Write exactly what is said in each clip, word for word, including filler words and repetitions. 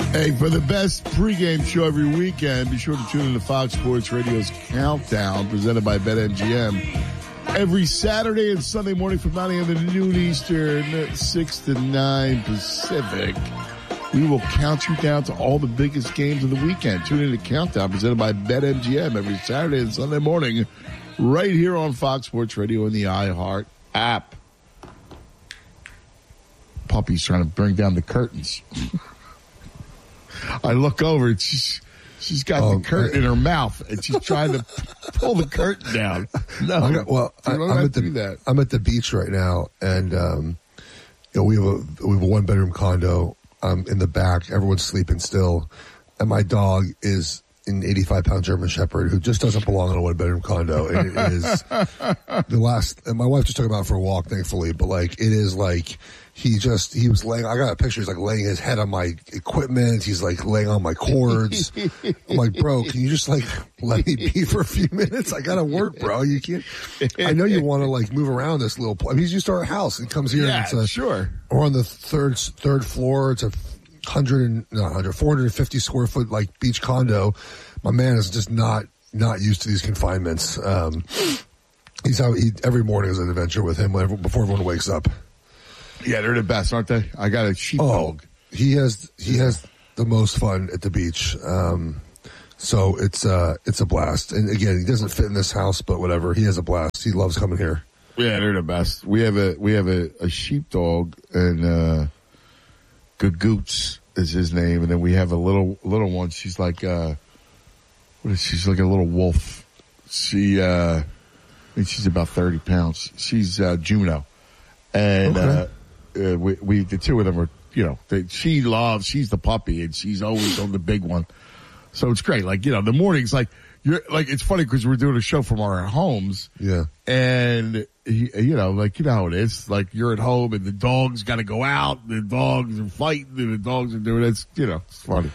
Hey, for the best pregame show every weekend, be sure to tune in to Fox Sports Radio's Countdown, presented by BetMGM. Every Saturday and Sunday morning from nine a.m. to noon Eastern, six to nine Pacific, we will count you down to all the biggest games of the weekend. Tune in to Countdown, presented by BetMGM, every Saturday and Sunday morning, right here on Fox Sports Radio and the iHeart app. Puppy's trying to bring down the curtains. I look over and she's she's got oh, the curtain in her mouth and she's trying to pull the curtain down. No, got, well, I, I'm at the that. I'm at the beach right now, and um, you know we have a we have a one bedroom condo. I'm in the back. Everyone's sleeping still, and my dog is an eighty-five pound German Shepherd who just doesn't belong in a one bedroom condo. And it is the last. And my wife just took him out for a walk, thankfully. But like it is like. He just, he was laying, I got a picture, he's like laying his head on my equipment. He's like laying on my cords. I'm like, bro, can you just like let me be for a few minutes? I got to work, bro. You can't, I know you want to like move around this little, I mean, he's used to our house. He comes here. Yeah, and it's a, sure. We're on the third, third floor. It's a hundred, no, one hundred, four hundred fifty square foot like beach condo. My man is just not, not used to these confinements. Um, he's out, he, every morning is an adventure with him whenever, before everyone wakes up. Yeah, they're the best, aren't they? I got a sheepdog. Oh, he has he has the most fun at the beach. Um, so it's uh it's a blast. And again, he doesn't fit in this house, but whatever. He has a blast. He loves coming here. Yeah, they're the best. We have a we have a, a sheepdog, and uh, Gagoots is his name, and then we have a little little one. She's like uh, what is she? She's like a little wolf. She uh, I think she's about thirty pounds. She's uh, Juno, and. Okay. Uh, Uh, we, we, the two of them are, you know, they, she loves, she's the puppy and she's always on the big one. So it's great. Like, you know, the mornings, like, you're, like, it's funny because we're doing a show from our homes. Yeah. And, he, you know, like, you know how it is. Like, you're at home and the dog's got to go out, and the dogs are fighting, and the dogs are doing it. It's, you know, it's funny.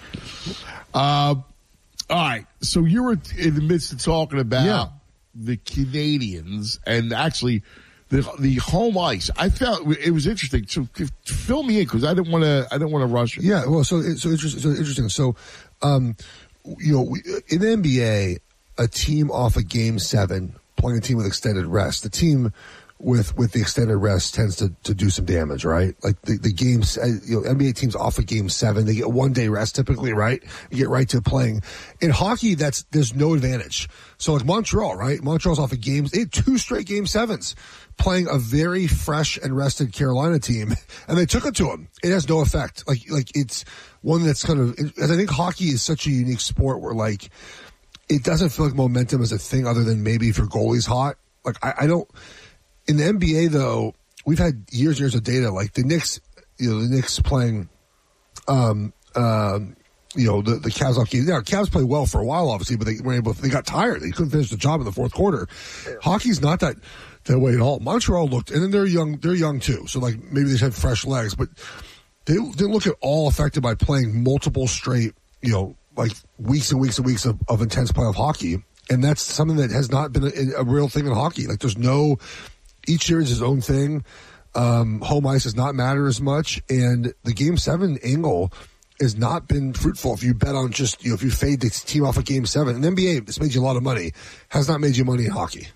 Uh, all right. So you were in the midst of talking about yeah. the Canadians, and actually, The the home ice, I felt it was interesting. So fill me in because I didn't want to. I didn't want to rush it. Yeah, well, so so interesting. So interesting. So, um, you know, we, in the N B A, a team off a game seven playing a team with extended rest. The team with with the extended rest tends to, to do some damage, right? Like the the games, you know, N B A teams off a game seven, they get one day rest typically, right? You get right to playing. In hockey, that's there's no advantage. So like Montreal, right? Montreal's off of games. They had two straight game sevens, playing a very fresh and rested Carolina team, and they took it to them. It has no effect. Like, like it's one that's kind of, and I think hockey is such a unique sport where like, it doesn't feel like momentum is a thing other than maybe if your goalie's hot. Like, I, I don't, in the N B A though, we've had years and years of data, like the Knicks, you know, the Knicks playing, um, um, you know, the, the Cavs off game. Yeah, Cavs played well for a while, obviously, but they were able, they got tired. They couldn't finish the job in the fourth quarter. Hockey's not that, that way at all. Montreal looked, and then they're young, they're young too. So like maybe they just had fresh legs, but they didn't look at all affected by playing multiple straight, you know, like weeks and weeks and weeks of, of intense playoff hockey. And that's something that has not been a, a real thing in hockey. Like there's no, each series is its own thing. Um, home ice does not matter as much. And the game seven angle has not been fruitful. If you bet on just, you know, if you fade the team off of game seven, in the N B A, it's made you a lot of money, has not made you money in hockey.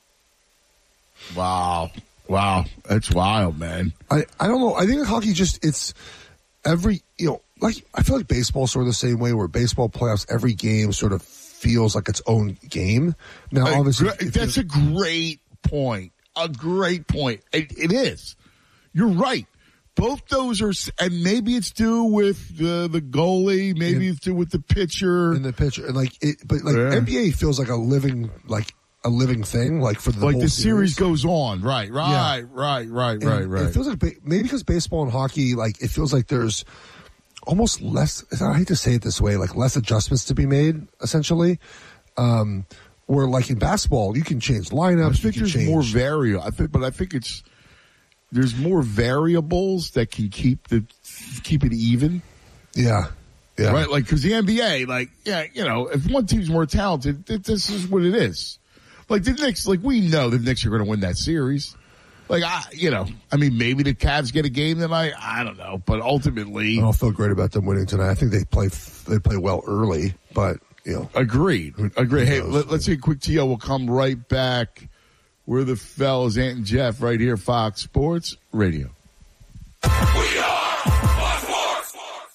Wow. Wow. That's wild, man. I, I don't know. I think hockey just, it's every, you know, like, I feel like baseball's sort of the same way where baseball playoffs, every game sort of feels like its own game. Now, uh, obviously. Gr- that's a great point. A great point. It, it is. You're right. Both those are, and maybe it's due with the the goalie, maybe and, it's due with the pitcher. And the pitcher. And like, it, but like, yeah. N B A feels like a living, like, a living thing, like for the like whole the series. series goes on, right, right, yeah. right, right, and right, right. It feels like maybe because baseball and hockey, like it feels like there's almost less. I hate to say it this way, like less adjustments to be made, essentially. Um, where like in basketball, you can change lineups. I think you there's change. more variable. I think, but I think it's there's more variables that can keep the keep it even. Yeah. Yeah. Right, like because the N B A, like yeah, you know, if one team's more talented, this is what it is. Like the Knicks, like we know the Knicks are going to win that series. Like, I, you know, I mean, maybe the Cavs get a game tonight. I don't know. But ultimately. I don't feel great about them winning tonight. I think they play they play well early, but, you know. Agreed. Agreed. Hey, let, let's take a quick T O. We'll come right back. We're the fellas, Ant and Jeff, right here, Fox Sports Radio. We are Fox Sports.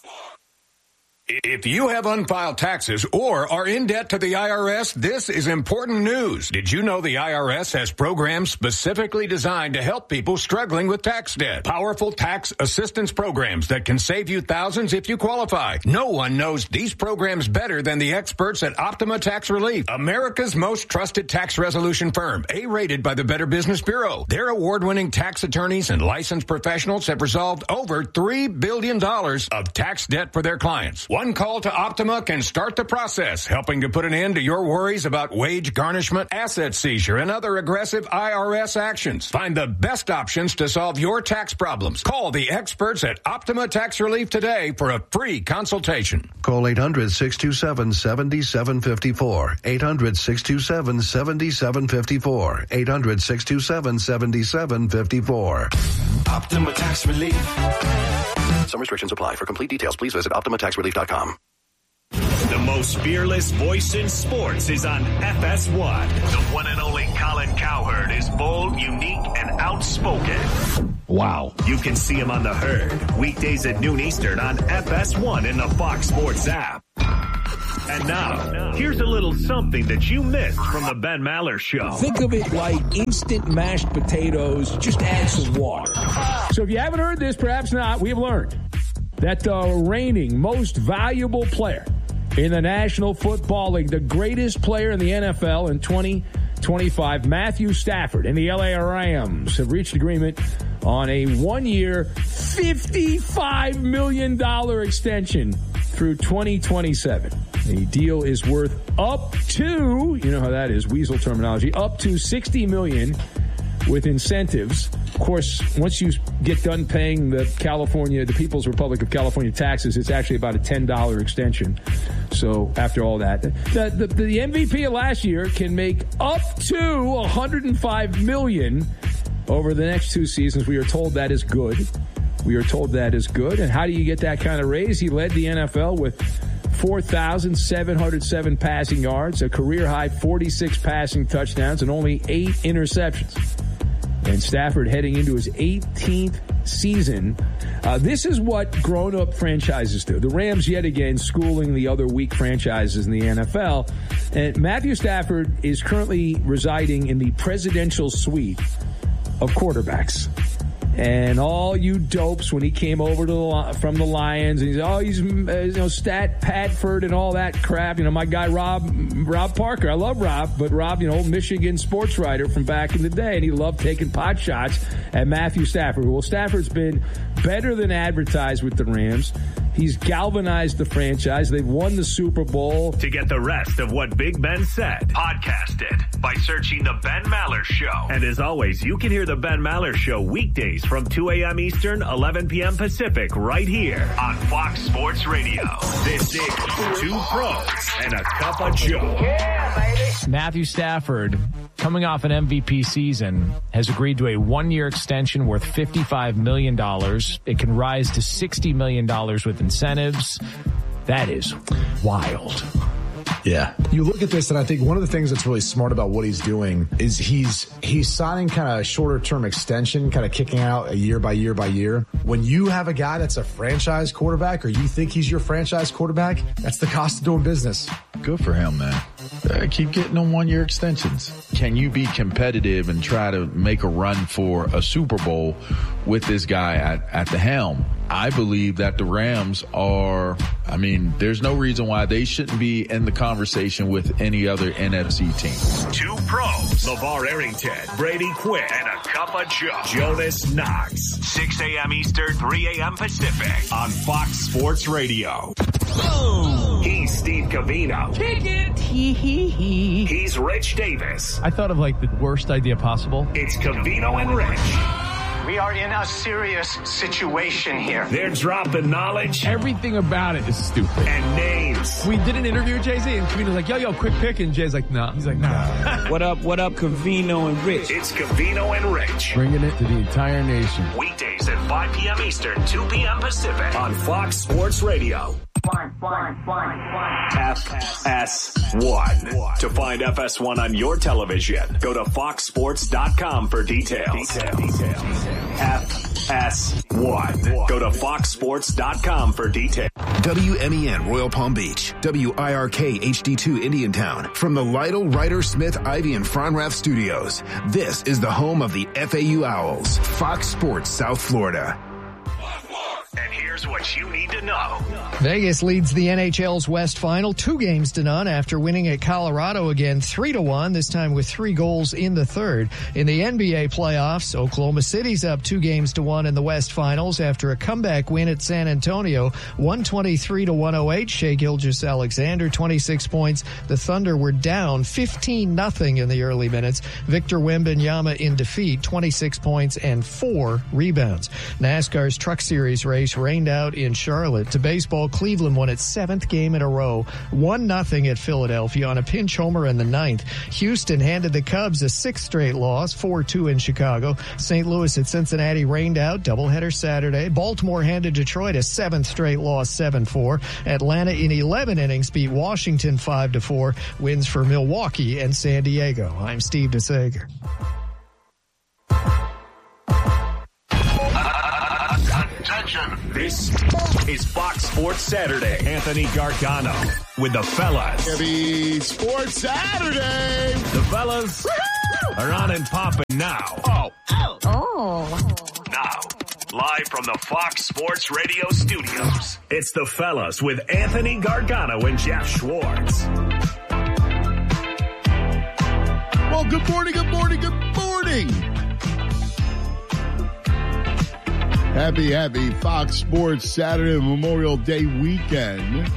If you have unfiled taxes or are in debt to the I R S, this is important news. Did you know the I R S has programs specifically designed to help people struggling with tax debt? Powerful tax assistance programs that can save you thousands if you qualify. No one knows these programs better than the experts at Optima Tax Relief, America's most trusted tax resolution firm, A-rated by the Better Business Bureau. Their award-winning tax attorneys and licensed professionals have resolved over three billion dollars of tax debt for their clients. One call to Optima can start the process, helping to put an end to your worries about wage garnishment, asset seizure, and other aggressive I R S actions. Find the best options to solve your tax problems. Call the experts at Optima Tax Relief today for a free consultation. Call eight hundred, six two seven, seven seven five four. eight hundred, six two seven, seven seven five four. eight hundred, six two seven, seven seven five four. Optima Tax Relief. Some restrictions apply. For complete details, please visit optima tax relief dot com. The most fearless voice in sports is on F S one. The one and only Colin Cowherd is bold, unique, and outspoken. Wow. You can see him on The Herd, weekdays at noon Eastern on F S one in the Fox Sports app. And now, here's a little something that you missed from the Ben Maller Show. Think of it like instant mashed potatoes, just add some water. So if you haven't heard this, perhaps not, we have learned that the reigning most valuable player in the National Football League, the greatest player in the N F L in twenty twenty-five, Matthew Stafford and the L A Rams have reached agreement on a one-year, fifty-five million dollars extension through twenty twenty-seven. The deal is worth up to, you know how that is, weasel terminology, up to sixty million dollars with incentives. Of course, once you get done paying the California, the People's Republic of California taxes, it's actually about a ten dollars extension. So after all that, the, the, the M V P of last year can make up to one hundred five million dollars over the next two seasons. We are told that is good. We are told that is good. And how do you get that kind of raise? He led the N F L with four thousand seven hundred seven passing yards, a career-high forty-six passing touchdowns, and only eight interceptions. And Stafford heading into his eighteenth season. Uh, this is what grown-up franchises do. The Rams, yet again, schooling the other weak franchises in the N F L. And Matthew Stafford is currently residing in the presidential suite of quarterbacks. And all you dopes, when he came over to the, from the Lions, and he's, oh, he's, you know, Stat Padford and all that crap. You know, my guy, Rob, Rob Parker. I love Rob, but Rob, you know, Michigan sports writer from back in the day, and he loved taking pot shots at Matthew Stafford. Well, Stafford's been better than advertised with the Rams. He's galvanized the franchise. They've won the Super Bowl. To get the rest of what Big Ben said, podcast it by searching The Ben Maller Show. And as always, you can hear The Ben Maller Show weekdays from two a.m. Eastern, eleven p.m. Pacific, right here on Fox Sports Radio. This is Two Pros and a Cup of Joe. Yeah, baby. Matthew Stafford, coming off an M V P season, has agreed to a one-year extension worth fifty-five million dollars. It can rise to sixty million dollars with incentives. That is wild. Yeah. You look at this, and I think one of the things that's really smart about what he's doing is he's he's signing kind of a shorter-term extension, kind of kicking out a year by year by year. When you have a guy that's a franchise quarterback, or you think he's your franchise quarterback, that's the cost of doing business. Good for him, man. Uh, keep getting them one-year extensions. Can you be competitive and try to make a run for a Super Bowl with this guy at, at the helm? I believe that the Rams are, I mean, there's no reason why they shouldn't be in the conversation with any other N F C team. Two pros, LeVar Arrington, Brady Quinn, and a cup of Joe, Jonas Knox. six a.m. Eastern, three a.m. Pacific on Fox Sports Radio. Boom! He's Steve Covino. Kick it! Hee hee hee. He's Rich Davis. I thought of like the worst idea possible. It's Covino and Rich. We are in a serious situation here. They're dropping knowledge. Everything about it is stupid. And names. We did an interview with Jay-Z, and Covino's like, yo, yo, quick pick, and Jay's like, no. Nah. He's like, nah. What up, what up, Covino and Rich? It's Covino and Rich. Bringing it to the entire nation. Weekdays at five p.m. Eastern, two p.m. Pacific on Fox Sports Radio. Fine, fine, fine, fine. F S one. To find F S one on your television, go to fox sports dot com for details. Details. F S one. Go to fox sports dot com for details. W M E N Royal Palm Beach, W I R K H D two Indiantown. From the Lytle, Ryder, Smith, Ivy, and Fronrath studios, this is the home of the F A U Owls, Fox Sports South Florida. And here's what you need to know. Vegas leads the N H L's West Final two games to none after winning at Colorado again three to one, this time with three goals in the third. In the N B A playoffs, Oklahoma City's up two games to one in the West Finals after a comeback win at San Antonio, one twenty-three to one oh eight. Shai Gilgeous-Alexander, twenty-six points. The Thunder were down fifteen nothing in the early minutes. Victor Wembanyama in defeat, twenty-six points and four rebounds. NASCAR's Truck Series race rained out in Charlotte. To baseball, Cleveland won its seventh game in a row, one nothing at Philadelphia on a pinch homer in the ninth. Houston handed the Cubs a sixth straight loss, four two in Chicago. Saint Louis at Cincinnati rained out, doubleheader Saturday. Baltimore handed Detroit a seventh straight loss, seven four. Atlanta in eleven innings beat Washington five to four. Wins for Milwaukee and San Diego. I'm Steve DeSager. This is Fox Sports Saturday. Anthony Gargano with the fellas. Happy Sports Saturday. The fellas Woo-hoo! Are on and popping now. Oh. Oh. Oh. Now, live from the Fox Sports Radio studios, it's the fellas with Anthony Gargano and Jeff Schwartz. Well, good morning, good morning, good morning. Happy, happy Fox Sports Saturday Memorial Day weekend.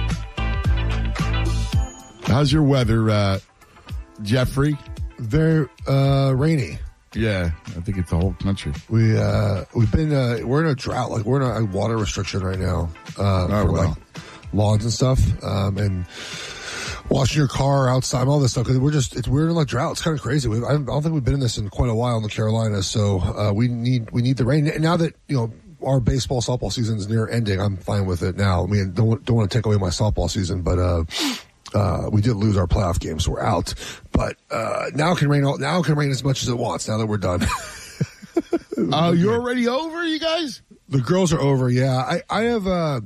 How's your weather, uh, Jeffrey? Very uh, rainy. Yeah, I think it's the whole country. We uh, we've been uh, we're in a drought. Like we're in a water restriction right now uh, oh, for well. like lawns and stuff, um, and washing your car outside, all this stuff. Because we're just it's we're in like drought. It's kind of crazy. We've, I don't think we've been in this in quite a while in the Carolinas. So uh, we need we need the rain. And now that you know our baseball softball season's near ending, I'm fine with it now. I mean, don't don't want to take away my softball season, but. Uh, Uh, we did lose our playoff game, so we're out. But uh, now it can rain. All, now it can rain as much as it wants. Now that we're done. Oh, uh, you're already over, you guys? The girls are over. Yeah, I, I have. Uh,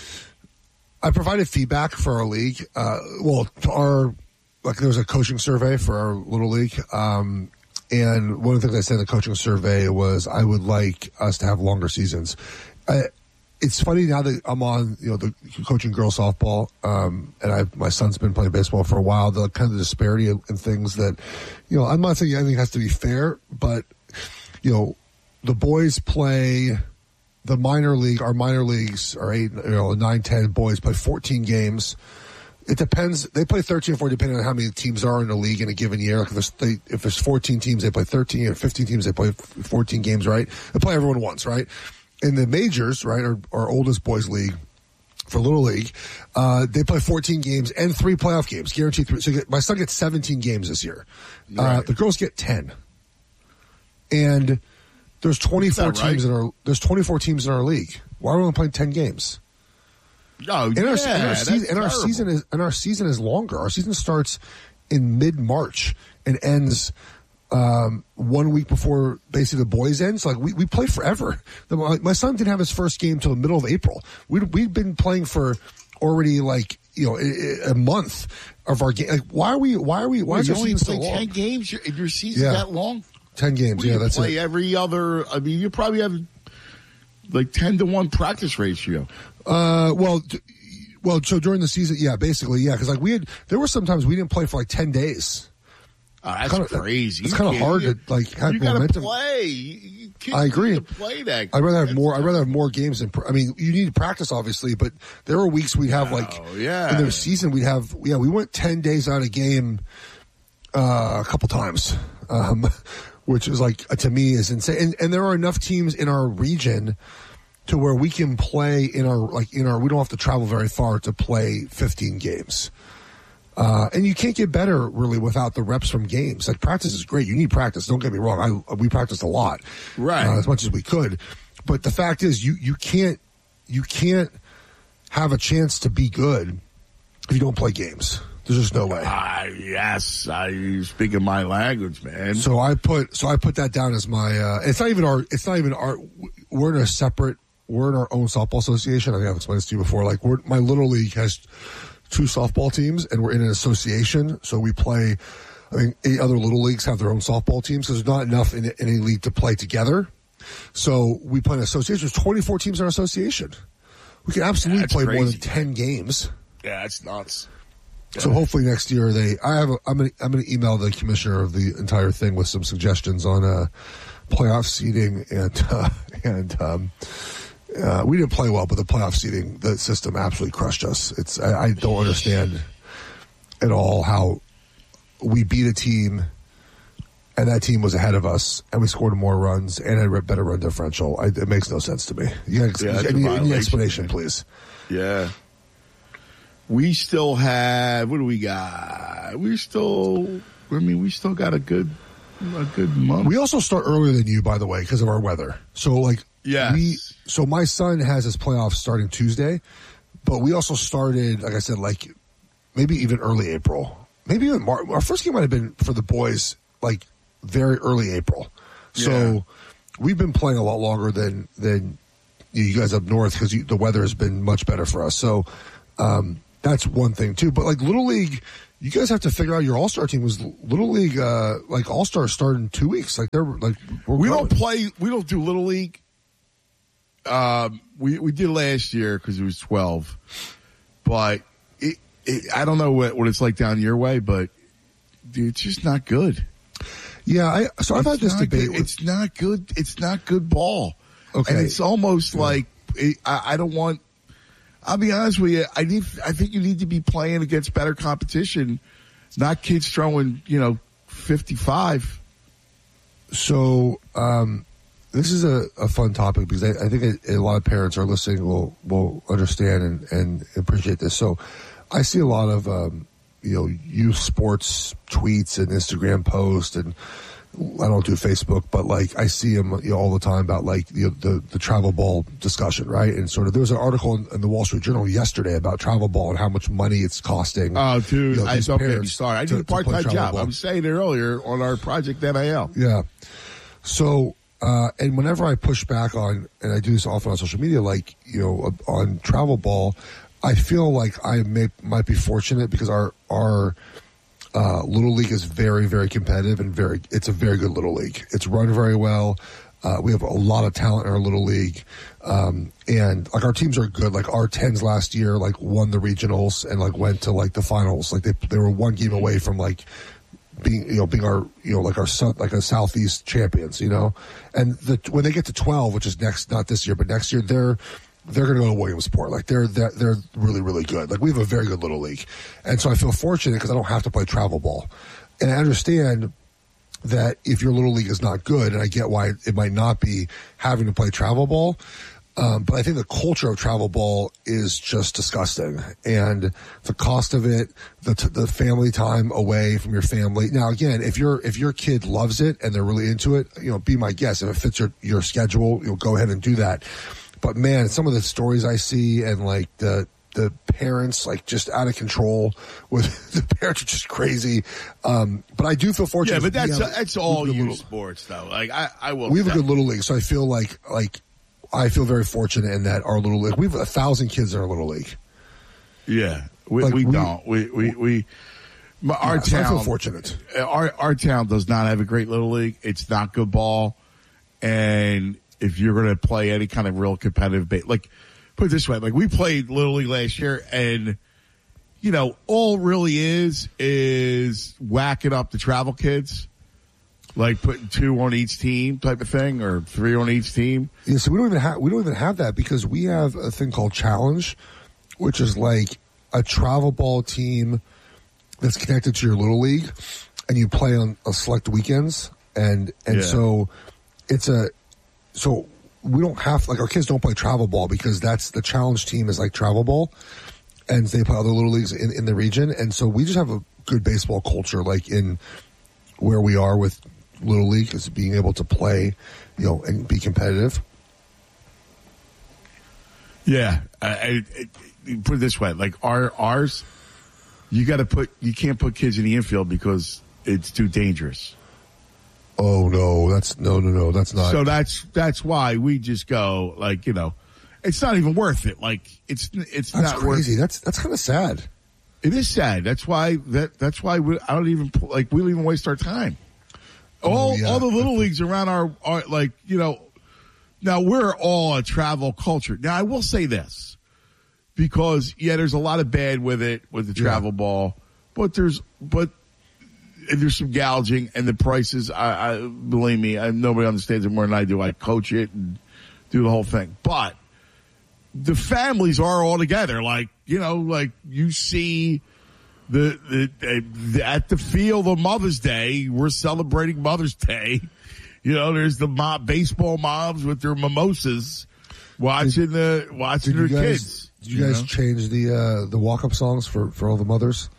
I provided feedback for our league. Uh, well, our like there was a coaching survey for our little league, um, and one of the things I said in the coaching survey was I would like us to have longer seasons. I, It's funny now that I'm on, you know, the coaching girls softball, um, and I, my son's been playing baseball for a while. The kind of disparity in, in things that, you know, I'm not saying anything has to be fair, but you know, the boys play the minor league. Our minor leagues are eight, you know, nine, ten boys play fourteen games. It depends. They play thirteen or fourteen depending on how many teams are in the league in a given year. Like if there's, they, if there's fourteen teams, they play thirteen, or fifteen teams, they play fourteen games, right? They play everyone once, right? In the majors, right, our, our oldest boys league for Little League, uh, they play fourteen games and three playoff games, guaranteed three. So get, my son gets seventeen games this year. Right. Uh, the girls get ten. And there's twenty-four teams right? in our, there's twenty-four teams in our league. Why are we only playing ten games? Oh, and yeah, our, and our, season, and our season is, and our season is longer. Our season starts in mid-March and ends Um, one week before basically the boys end. So like we, we play forever. The, my, my son didn't have his first game till the middle of April. We, we've been playing for already like, you know, a, a month of our game. Like, why are we, why are we, why Wait, is you our only season play so long? ten games? Your, your season yeah. that long? ten games. We yeah, that's play it. every other, I mean, you probably have like ten to one practice ratio. Uh, well, well, so during the season, yeah, basically, yeah. Cause like we had, there were sometimes we didn't play for like ten days. Oh, that's kinda, crazy. It's kind of hard to like have you gotta momentum. Play. You I agree. To play that. I'd rather have that's more. I'd rather have more games than. I mean, you need to practice, obviously, but there were weeks we'd have like oh, yeah. in the season we'd have yeah we went ten days out of game uh, a couple times. Um, which is like, to me, is insane. And, and there are enough teams in our region to where we can play in our, like, in our, we don't have to travel very far to play fifteen games. Uh, and you can't get better really without the reps from games. Like, practice is great. You need practice. Don't get me wrong. I, we practiced a lot, right? Uh, as much as we could. But the fact is, you, you can't, you can't have a chance to be good if you don't play games. There's just no way. Uh, yes, I speaking my language, man. So I put, so I put that down as my. Uh, it's not even our. It's not even our. We're in a separate. We're in our own softball association. I think I've explained this to you before. Like, we're, my little league has two softball teams, and we're in an association. So we play. I mean, eight other little leagues have their own softball teams. So there's not enough in any league to play together. So we play an association. There's twenty-four teams in our association. We can absolutely That's play crazy. more than ten games. Yeah, that's nuts. So hopefully next year they. I have. A, I'm going. I'm going to email the commissioner of the entire thing with some suggestions on uh, playoff seeding and uh, and. Um, Uh, we didn't play well, but the playoff seeding, the system absolutely crushed us. It's I, I don't understand at all how we beat a team and that team was ahead of us and we scored more runs and had a better run differential. I, it makes no sense to me. You got Yeah, any, any explanation, please? Yeah. We still have, what do we got? We still, I mean, we still got a good, a good month. We also start earlier than you, by the way, because of our weather. So, like, yes. we, so my son has his playoffs starting Tuesday, but we also started, like I said, like maybe even early April. Maybe even March. Our first game might have been for the boys, like very early April. So Yeah. we've been playing a lot longer than than you guys up north because the weather has been much better for us. So um, that's one thing too. But like Little League, you guys have to figure out your All Star team was Little League. Uh, like All Stars start in two weeks. Like they're like we're we growing. don't play. We don't do Little League. Um, we we did last year because it was twelve, but it, it I don't know what, what it's like down your way, but dude, it's just not good. Yeah, I, so I've It's had this not debate. good. With, It's not good. It's not good ball. Okay. And it's almost Yeah. like it, I, I don't want. I'll be honest with you. I need. I think you need to be playing against better competition, not kids throwing. You know, fifty-five. So um, this is a, a fun topic because I, I think a, a lot of parents are listening will will understand and, and appreciate this. So I see a lot of um, you know youth sports tweets and Instagram posts, and I don't do Facebook, but like I see them you know, all the time about like the, the the travel ball discussion, right? And sort of there was an article in, in the Wall Street Journal yesterday about travel ball and how much money it's costing. Oh, dude, you know, I these don't get me parents started. I to- do a to play part-time travel job. ball. I was saying it earlier on our Project N I L. Yeah. So, uh, and whenever I push back on, and I do this often on social media, like, you know, on travel ball, I feel like I may, might be fortunate because our, our, uh, little league is very, very competitive and very, it's a very good little league. It's run very well. Uh, we have a lot of talent in our little league. Um, and like our teams are good. Like our tens last year, like won the regionals and like went to like the finals. Like they, they were one game away from like, being, you know, being our, you know, like our, sou- like a Southeast champions, you know, and the, when they get to twelve, which is next, not this year, but next year, they're, they're going to go to Williamsport. Like they're, they're, they're really, really good. Like we have a very good little league. And so I feel fortunate because I don't have to play travel ball. And I understand that if your little league is not good, and I get why it might not be having to play travel ball. Um, but I think the culture of travel ball is just disgusting, and the cost of it, the t- the family time away from your family. Now, again, if your if your kid loves it and they're really into it, you know, be my guest. If it fits your your schedule, you'll go ahead and do that. But man, some of the stories I see and like the the parents like just out of control with the parents are just crazy. Um, but I do feel fortunate. Yeah, but that's We have- that's all we have a youth little- sports though. Like I, I will. We have a good little league, so I feel like like. I feel very fortunate in that our little league, we have a thousand kids in our little league. Yeah, we, Like, we, we- don't. We we we. my- Our Yeah, so I town. feel fortunate. Our our town does not have a great little league. It's not good ball, and if you're going to play any kind of real competitive, ba- like put it this way, like we played little league last year, and you know all it really is is whacking up the travel kids. Like putting two on each team type of thing, or three on each team. Yeah, so we don't even have we don't even have that because we have a thing called Challenge, which is like a travel ball team that's connected to your little league, and you play on a select weekends. and and Yeah. so it's a so we don't have like our kids don't play travel ball because that's the challenge team is like travel ball, and they play other little leagues in, in the region, and so we just have a good baseball culture like in where we are with little league is being able to play, you know, and be competitive. Yeah, I, I, I, put it this way: like our ours, you got to put you can't put kids in the infield because it's too dangerous. Oh no, that's no, no, no, that's not. So that's that's why we just go like you know, it's not even worth it. Like it's it's that's not crazy. worth. That's that's kind of sad. It is sad. That's why that that's why we, I don't even like we don't even waste our time. All Oh, yeah. all the little leagues around our are like you know. Now, we're all a travel culture. Now, I will say this, because, yeah, there's a lot of bad with it, with the travel yeah. ball, but there's, but there's some gouging, and the prices, I, I believe me, I, nobody understands it more than I do. I coach it and do the whole thing. But the families are all together. Like, you know, like you see the, the, the at the field of Mother's Day, we're celebrating Mother's Day. You know, there's the mob, baseball moms with their mimosas watching the watching their guys, kids. Did you, you guys know? change the uh, the walk up songs for, for all the mothers?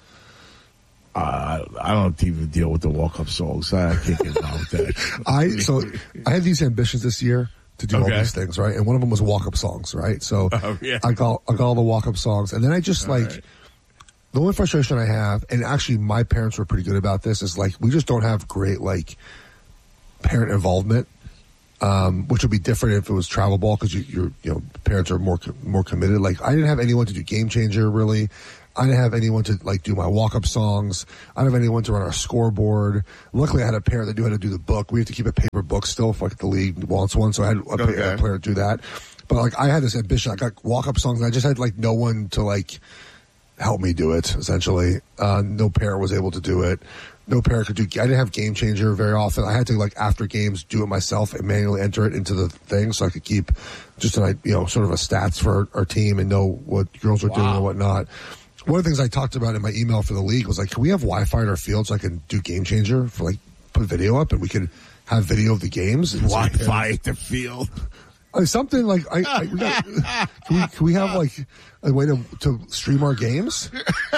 Uh, I don't even deal with the walk up songs. I can't get involved with that. I so I had these ambitions this year to do okay. all these things, right? And one of them was walk up songs, right? So oh, yeah. I got I got all the walk up songs, and then I just all like. Right. The only frustration I have, and actually my parents were pretty good about this, is like we just don't have great like. parent involvement, um, which would be different if it was travel ball because you, you're, you know, parents are more more committed. Like I didn't have anyone to do Game Changer really. I didn't have anyone to like do my walk up songs. I didn't have anyone to run our scoreboard. Luckily, I had a parent that knew how to do the book. We have to keep a paper book still if like the league wants one, so I had a, okay. a player to do that. But like I had this ambition. I got walk up songs, and I just had like no one to like help me do it. Essentially, uh, no parent was able to do it. No parent could do. I didn't have Game Changer very often. I had to like after games do it myself and manually enter it into the thing so I could keep just an you know sort of a stats for our, our team and know what girls were wow. doing and whatnot. One of the things I talked about in my email for the league was like, can we have Wi-Fi at our field so I can do Game Changer for like put video up and we could have video of the games. Wi-Fi at the field. Like something like I, I we got, can, we, can we have like a way to to stream our games?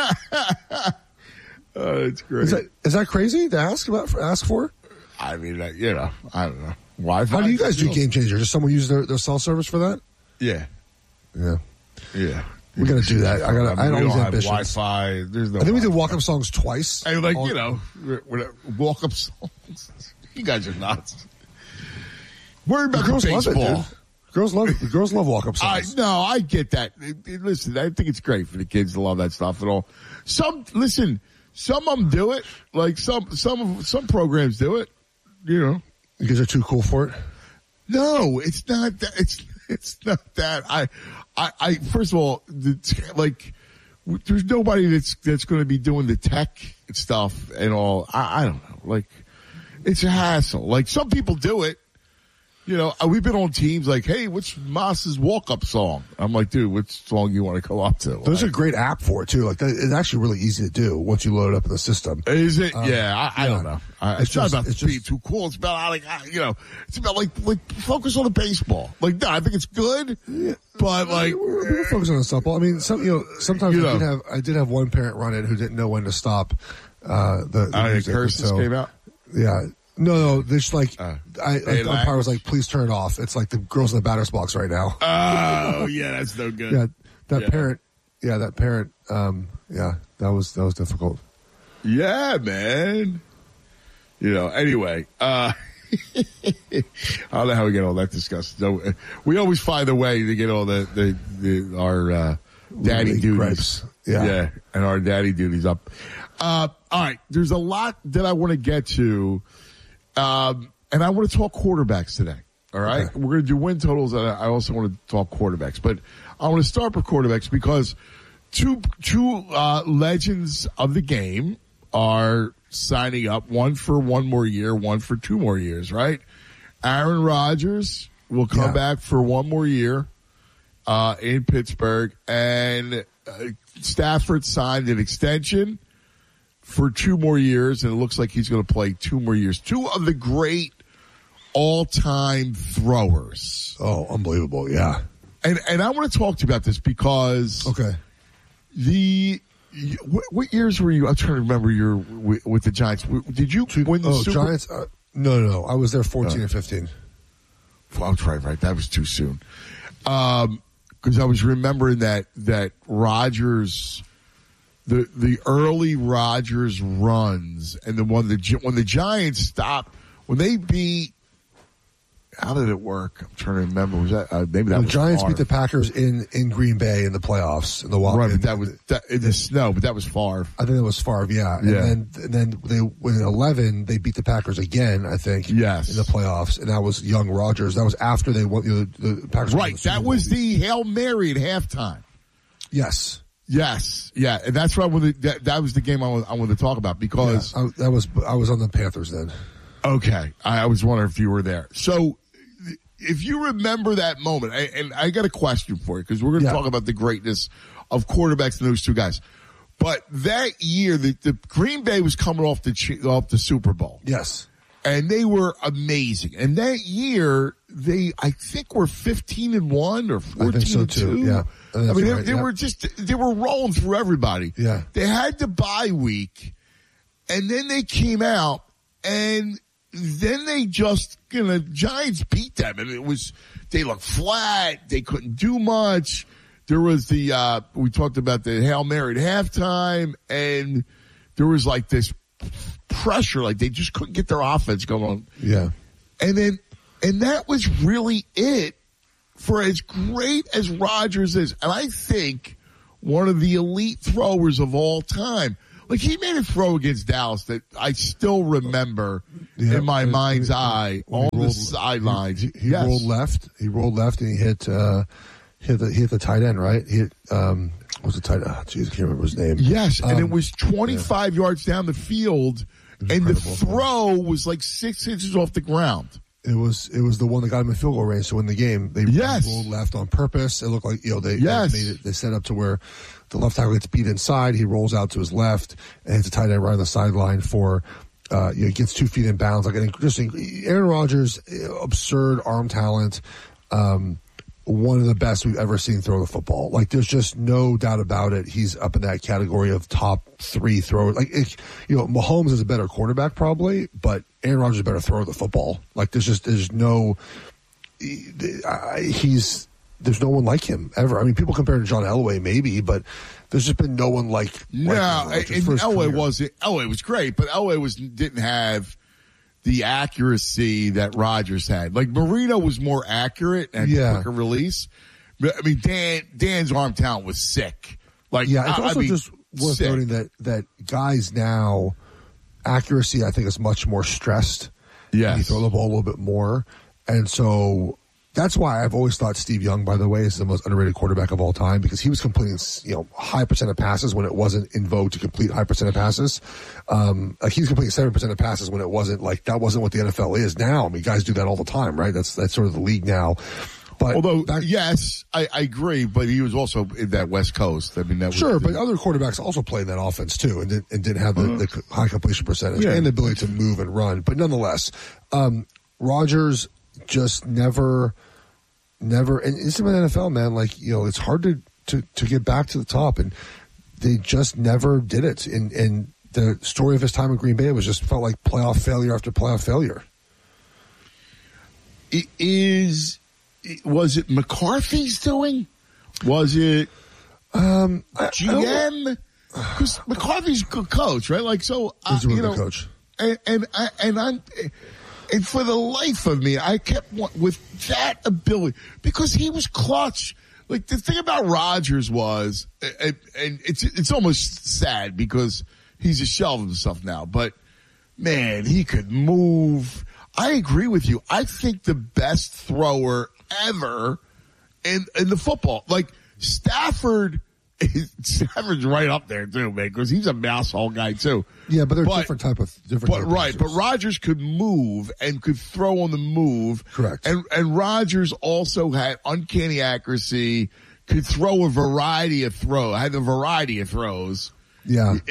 Oh, it's great. Is that, is that crazy to ask about? Ask for? I mean, you know, I don't know. Wi-Fi. How do you guys do Game Changer? Does someone use their, their cell service for that? Yeah, yeah, yeah. We got to do that. I got. I, mean, I don't have ambitions. Wi-Fi. There's no. I think Wi-Fi. we did walk-up songs twice. I like All, you know, walk-up songs. You guys are nuts. Worry about girls baseball. Love it, dude. Girls love girls love walk-up songs. I, no, I get that. It, it, listen, I think it's great for the kids to love that stuff and all. Some listen, some of them do it. Like some some some programs do it. You know, you guys are too cool for it. No, it's not that. It's it's not that. I I, I first of all, the, like, there's nobody that's that's going to be doing the tech stuff and all. I, I don't know. Like, it's a hassle. Like some people do it. You know, we've been on teams like, hey, what's Moss's walk-up song? I'm like, dude, which song you want to go up to? There's like, a great app for it, too. Like, it's actually really easy to do once you load it up in the system. Is it? Um, yeah, I, I yeah. don't know. I, it's, it's just, not about it's being just, too cool. It's about, like, you know, it's about, like, like focus on the baseball. Like, no, I think it's good, yeah. but, like. We're, we're focusing on softball. I mean, some, you know, sometimes you I, know. Did have, I did have one parent run in who didn't know when to stop uh, the, the uh, music. Curses so, came out? Yeah. No, no, there's like, uh, I, like, the lax. umpire was like, please turn it off. It's like the girls in the batter's box right now. Oh, yeah, that's no good. Yeah, that yeah. parent, yeah, that parent, um, yeah, that was, that was difficult. Yeah, man. You know, anyway, uh, I don't know how we get all that discussed. So, uh, we always find a way to get all the, the, the our, uh, daddy really duties. Gripes. Yeah. Yeah, and our daddy duties up. Uh, all right, there's a lot that I want to get to, um, and I want to talk quarterbacks today. All right, okay. We're going to do win totals, and I also want to talk quarterbacks. But I want to start with quarterbacks because two two uh, legends of the game are signing up. One for one more year, one for two more years. Right? Aaron Rodgers will come yeah. back for one more year uh, in Pittsburgh, and uh, Stafford signed an extension. for two more years, and it looks like he's going to play two more years. Two of the great all-time throwers. Oh, unbelievable! Yeah, and and I want to talk to you about this because okay, the what, what years were you? I'm trying to remember your with, with the Giants. Did you win the oh, Super? Giants? Uh, no, no, no. I was there fourteen uh, and fifteen. Well, I right, right. That was too soon. Um, because I was remembering that that Rodgers. The the early Rodgers runs and the one the when the Giants stopped when they beat, how did it work? I'm trying to remember. Was that uh, maybe that the was Giants far. beat the Packers in, in Green Bay in the playoffs in the wild. Right, but that was that, in the snow, but that was Favre. I think it was Favre. Yeah, and yeah. then and then they in eleven they beat the Packers again. I think yes in the playoffs, and that was young Rodgers. That was after they won you know, the, the Packers. Right, the that was the Hail Mary at halftime. Yes. Yes, yeah, and that's why that, that was the game I, was, I wanted to talk about because yeah, I, that was I was on the Panthers then. Okay, I, I was wondering if you were there. So, if you remember that moment, I, and I got a question for you because we're going to yeah. talk about the greatness of quarterbacks and those two guys. But that year, the, the Green Bay was coming off the off the Super Bowl. Yes, and they were amazing. And that year, they I think were fifteen and one or fourteen I think so and too. two. Yeah. I mean, they, right, they yeah. were just, they were rolling through everybody. Yeah. They had the bye week, and then they came out, and then they just, you know, Giants beat them, and it was, they looked flat, they couldn't do much. There was the, uh, we talked about the Hail Mary at halftime, and there was like this pressure, like they just couldn't get their offense going. Yeah. And then, and that was really it. For as great as Rodgers is, and I think one of the elite throwers of all time. Like, he made a throw against Dallas that I still remember yeah, in my mind's he, eye on the sidelines. He, he yes. rolled left. He rolled left and he hit, uh, hit the, he hit the tight end, right? He hit, um, what was the tight end? Oh, geez, I can't remember his name. Yes, um, and it was twenty-five yeah. yards down the field, and the throw was like six inches off the ground. It was it was the one that got him in field goal range to win the game. They yes. rolled left on purpose. It looked like you know they, yes. they made it. They set up to where the left tackle gets beat inside. He rolls out to his left and hits a tight end right on the sideline for uh, you know gets two feet in bounds. Like an interesting Aaron Rodgers, absurd arm talent. Um, one of the best we've ever seen throw the football. Like, there's just no doubt about it. He's up in that category of top three throwers. Like, it, you know, Mahomes is a better quarterback probably, but Aaron Rodgers is a better thrower of the football. Like, there's just, there's no, he's, there's no one like him ever. I mean, people compare to John Elway maybe, but there's just been no one like, no, like and Elway was, Elway was great, but Elway was, didn't have the accuracy that Rodgers had. Like, Marino was more accurate and yeah. quicker release. I mean, Dan Dan's arm talent was sick. Like, yeah, it's I, also I mean, just worth sick. noting that that guys now accuracy I think is much more stressed. Yes, you throw the ball a little bit more, and so that's why I've always thought Steve Young, by the way, is the most underrated quarterback of all time because he was completing, you know, high percent of passes when it wasn't in vogue to complete high percent of passes. Um, like he was completing seven percent of passes when it wasn't like that wasn't what the N F L is now. I mean, guys do that all the time, right? That's that's sort of the league now. But although back, yes, I, I agree, but he was also in that West Coast. I mean, that was, sure, but other quarterbacks also played that offense too, and did, and didn't have the, uh, the high completion percentage yeah. and the ability to move and run. But nonetheless, um, Rodgers just never. Never, and it's in the N F L, man. Like, you know, it's hard to, to, to get back to the top, and they just never did it. And, and the story of his time in Green Bay was just felt like playoff failure after playoff failure. It is, was it McCarthy's doing? Was it um, G M? Because McCarthy's a good coach, right? Like, so, uh, He's a really you know, good coach. And, and, I, and I'm, and for the life of me, I kept with that ability because he was clutch. Like, the thing about Rodgers was, and it's it's almost sad because he's a shell of himself now. But man, he could move. I agree with you. I think the best thrower ever in in the football, like Stafford. Stafford's right up there too, man, because he's a mouse hole guy too. Yeah, but they're but, different type of different. But type of right, pitchers. but Rodgers could move and could throw on the move. Correct. And and Rodgers also had uncanny accuracy, could throw a variety of throws. Had a variety of throws. Yeah. It,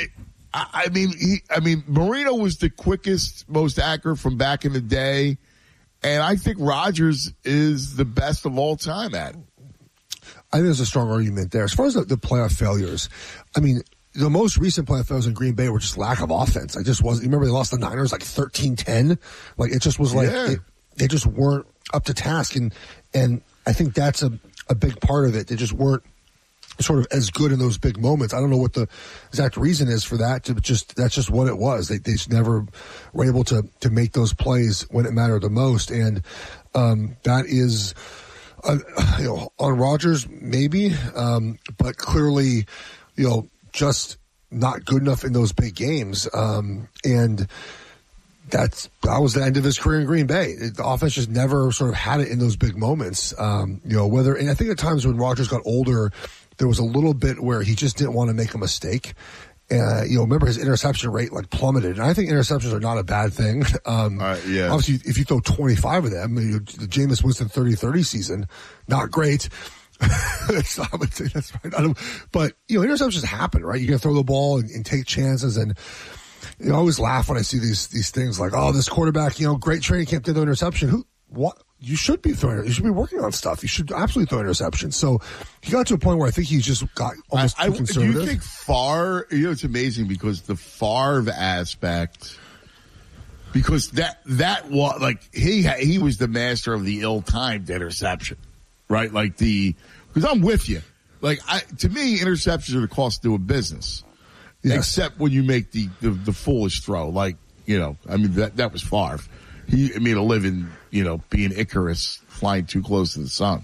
I, I mean, he, I mean, Marino was the quickest, most accurate from back in the day, and I think Rodgers is the best of all time at it. I think there's a strong argument there. As far as the, the playoff failures, I mean, the most recent playoff failures in Green Bay were just lack of offense. I just wasn't. You remember they lost the Niners like thirteen ten? Like, it just was like, Yeah. it, they just weren't up to task. And, and I think that's a, a big part of it. They just weren't sort of as good in those big moments. I don't know what the exact reason is for that. To just that's just what it was. They they just never were able to to make those plays when it mattered the most, and um, that is, uh, you know, on Rodgers maybe, um, but clearly, you know, just not good enough in those big games, um, and. That's that was the end of his career in Green Bay. The offense just never sort of had it in those big moments. Um, you know, whether and I think at times when Rodgers got older, there was a little bit where he just didn't want to make a mistake. Uh, you know, remember his interception rate like plummeted, and I think interceptions are not a bad thing. Um, uh, yeah. Obviously, if you throw twenty-five of them, you know, the Jameis Winston thirty thirty season, not great. That's not, that's right. I don't, but you know, interceptions happen, right? You can throw the ball and, and take chances and. You know, I always laugh when I see these these things like, oh, this quarterback, you know, great training camp did the interception. Who, what? You should be throwing. You should be working on stuff. You should absolutely throw interceptions. So he got to a point where I think he just got almost I, too I, conservative. Do you think Favre? You know, it's amazing because the Favre aspect, because that that was like he he was the master of the ill-timed interception, right? Like the because I'm with you. Like I, to me, interceptions are the cost of doing business. Yes. Except when you make the, the, the foolish throw, like, you know, I mean, that, that was Favre. He made a living, you know, being Icarus, flying too close to the sun.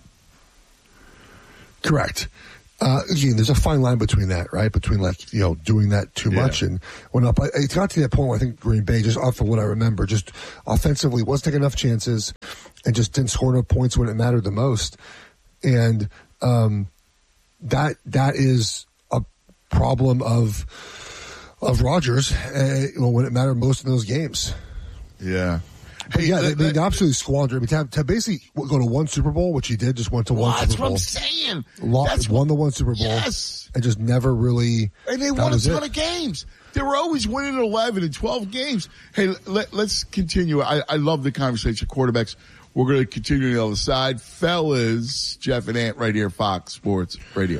Correct. Uh, again, there's a fine line between that, right? Between, like, you know, doing that too Yeah. much and went up. It got to that point where I think Green Bay, just off of what I remember, just offensively wasn't taking enough chances and just didn't score enough points when it mattered the most. And um, that that is a problem of of Rodgers uh, when it mattered most in those games. Yeah. But yeah, they, they absolutely squandered. I mean, to, have, to basically go to one Super Bowl, which he did, just went to Well, one that's Super what Bowl. I'm saying. Lost, That's won what- the one Super Bowl. Yes. And just never really. And they that won a was ton it. of games. They were always winning at eleven and twelve games. Hey, let, let's continue. I, I love the conversation, quarterbacks. We're going to continue on the other side. Fellas, Jeff and Ant right here, Fox Sports Radio.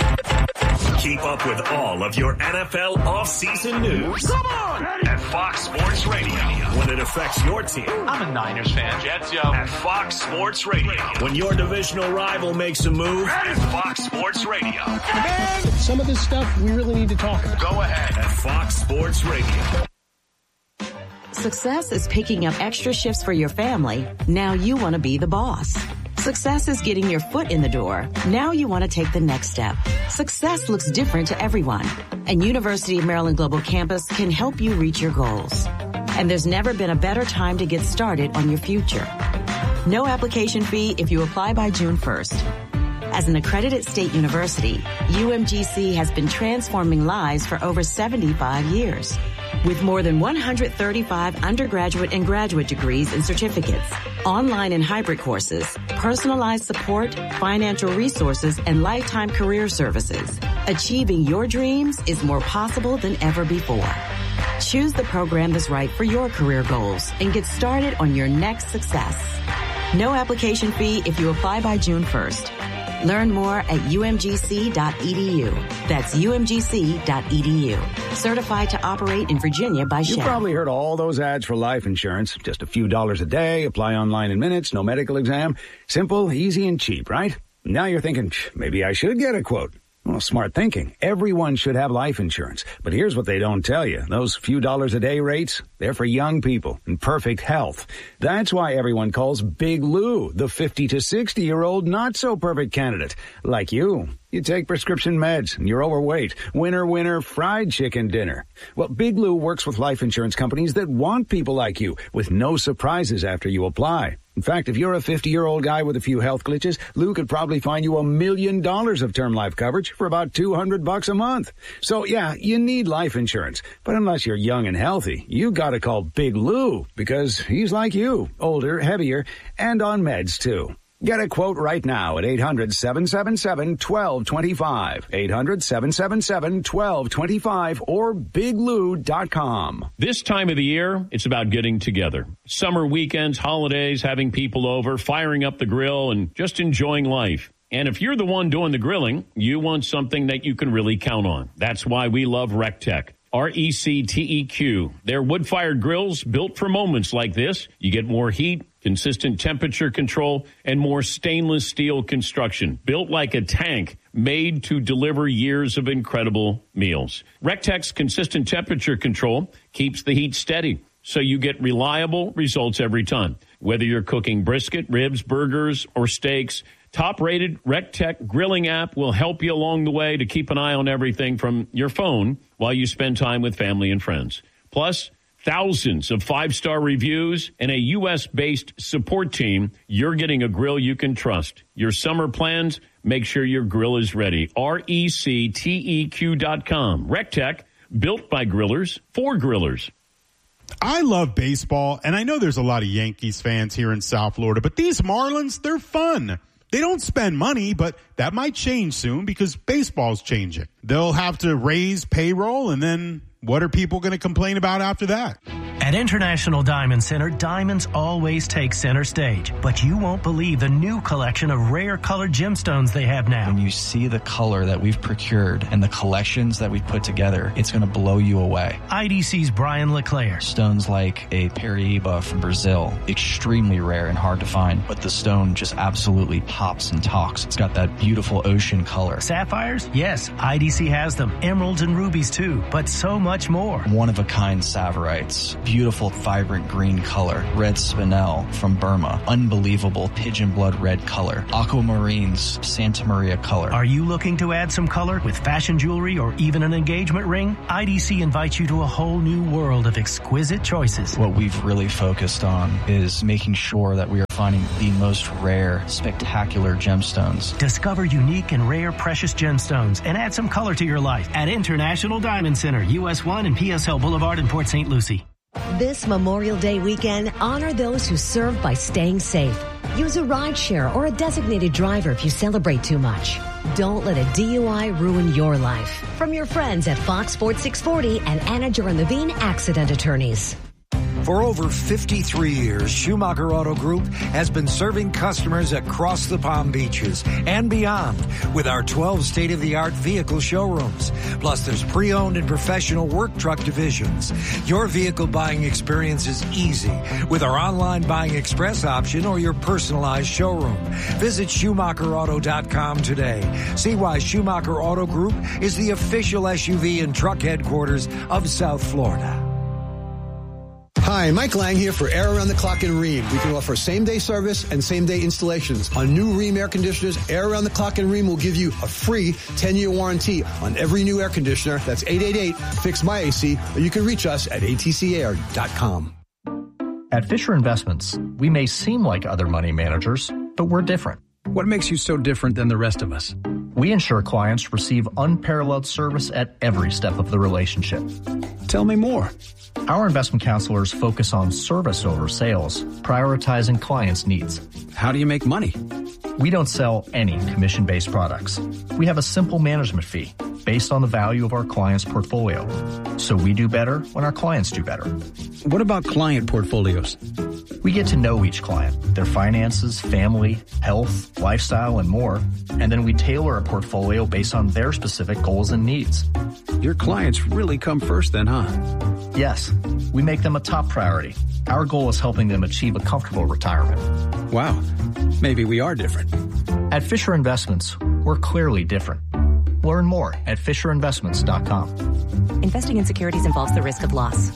Keep up with all of your N F L offseason news. Come on! At Fox Sports Radio. When it affects your team. I'm a Niners fan. Jets, yo. At Fox Sports Radio. When your divisional rival makes a move. At Fox Sports Radio. Man, some of this stuff we really need to talk about. Go ahead. At Fox Sports Radio. Success is picking up extra shifts for your family. Now you want to be the boss. Success is getting your foot in the door. Now you want to take the next step. Success looks different to everyone, and University of Maryland Global Campus can help you reach your goals. And there's never been a better time to get started on your future. No application fee if you apply by June first. As an accredited state university, U M G C has been transforming lives for over seventy-five years. With more than one hundred thirty-five undergraduate and graduate degrees and certificates, online and hybrid courses, personalized support, financial resources, and lifetime career services, achieving your dreams is more possible than ever before. Choose the program that's right for your career goals and get started on your next success. No application fee if you apply by June first. Learn more at U M G C dot E D U. That's U M G C dot E D U. Certified to operate in Virginia by You Shell. probably heard all those ads for life insurance. Just a few dollars a day, apply online in minutes, no medical exam. Simple, easy, and cheap, right? Now you're thinking, maybe I should get a quote. Well, smart thinking. Everyone should have life insurance. But here's what they don't tell you. Those few dollars a day rates, they're for young people in perfect health. That's why everyone calls Big Lou the fifty to sixty year old not so perfect candidate. Like you. You take prescription meds and you're overweight. Winner, winner, fried chicken dinner. Well, Big Lou works with life insurance companies that want people like you with no surprises after you apply. In fact, if you're a fifty-year-old guy with a few health glitches, Lou could probably find you a million dollars of term life coverage for about two hundred bucks a month. So yeah, you need life insurance. But unless you're young and healthy, you gotta call Big Lou because he's like you, older, heavier, and on meds too. Get a quote right now at eight hundred, seven seven seven, one two two five. eight hundred, seven seven seven, one two two five or big lou dot com. This time of the year, it's about getting together. Summer weekends, holidays, having people over, firing up the grill, and just enjoying life. And if you're the one doing the grilling, you want something that you can really count on. That's why we love RecTech. R E C T E Q. They're wood-fired grills built for moments like this. You get more heat, consistent temperature control, and more stainless steel construction. Built like a tank, made to deliver years of incredible meals. RecTech's consistent temperature control keeps the heat steady, so you get reliable results every time. Whether you're cooking brisket, ribs, burgers, or steaks, top-rated RecTech grilling app will help you along the way to keep an eye on everything from your phone while you spend time with family and friends. Plus, thousands of five-star reviews and a U S-based support team. You're getting a grill you can trust. Your summer plans, make sure your grill is ready. R E C T E Q dot com. RecTech, built by grillers for grillers. I love baseball, and I know there's a lot of Yankees fans here in South Florida, but these Marlins, they're fun. They don't spend money, but that might change soon because baseball's changing. They'll have to raise payroll, and then what are people going to complain about after that? At International Diamond Center, diamonds always take center stage. But you won't believe the new collection of rare colored gemstones they have now. When you see the color that we've procured and the collections that we've put together, it's going to blow you away. I D C's Brian LeClaire. Stones like a Paraíba from Brazil, extremely rare and hard to find, but the stone just absolutely pops and talks. It's got that beautiful ocean color. Sapphires? Yes, I D C has them. Emeralds and rubies too, but so much more. One-of-a-kind Saverites. Beautiful, vibrant green color. Red spinel from Burma. Unbelievable pigeon blood red color. Aquamarines, Santa Maria color. Are you looking to add some color with fashion jewelry or even an engagement ring? I D C invites you to a whole new world of exquisite choices. What we've really focused on is making sure that we are finding the most rare, spectacular gemstones. Discover unique and rare precious gemstones and add some color to your life at International Diamond Center, U S one and P S L Boulevard in Port Saint Lucie. This Memorial Day weekend, honor those who serve by staying safe. Use a rideshare or a designated driver if you celebrate too much. Don't let a D U I ruin your life. From your friends at Fox Sports six forty and Anna Duran-Levine Accident Attorneys. For over fifty-three years, Schumacher Auto Group has been serving customers across the Palm Beaches and beyond with our twelve state-of-the-art vehicle showrooms. Plus, there's pre-owned and professional work truck divisions. Your vehicle buying experience is easy with our online buying express option or your personalized showroom. Visit Schumacher Auto dot com today. See why Schumacher Auto Group is the official S U V and truck headquarters of South Florida. Hi, Mike Lang here for Air Around the Clock in Rheem. We can offer same-day service and same-day installations. On new Rheem air conditioners, Air Around the Clock in Rheem will give you a free ten-year warranty on every new air conditioner. That's eight eight eight, fix my A C, or you can reach us at A T C air dot com. At Fisher Investments, we may seem like other money managers, but we're different. What makes you so different than the rest of us? We ensure clients receive unparalleled service at every step of the relationship. Tell me more. Our investment counselors focus on service over sales, prioritizing clients' needs. How do you make money? We don't sell any commission-based products. We have a simple management fee based on the value of our client's portfolio. So we do better when our clients do better. What about client portfolios? We get to know each client, their finances, family, health, lifestyle, and more, and then we tailor a portfolio based on their specific goals and needs. Your clients really come first then, huh? Yes, we make them a top priority. Our goal is helping them achieve a comfortable retirement. Wow, maybe we are different. At Fisher Investments, we're clearly different. Learn more at Fisher Investments dot com. Investing in securities involves the risk of loss.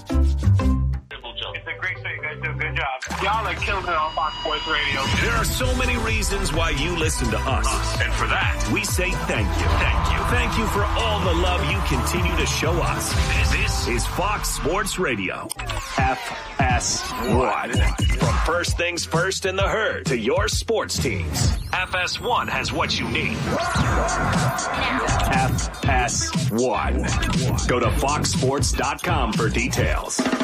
Good job. Y'all are killing it on Fox Sports Radio. There are so many reasons why you listen to us. And for that, we say thank you. Thank you. Thank you for all the love you continue to show us. This is Fox Sports Radio. F S one. From first things first in the herd to your sports teams. F S one has what you need. F S one. Go to fox sports dot com for details.